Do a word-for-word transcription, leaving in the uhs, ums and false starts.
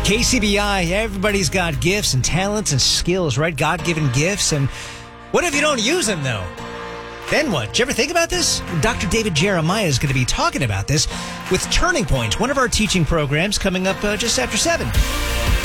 K C B I, everybody's got gifts and talents and skills, right? God-given gifts. And what if you don't use them, though? Then what? Did you ever think about this? Doctor David Jeremiah is going to be talking about this with Turning Point, one of our teaching programs coming up uh, just after seven.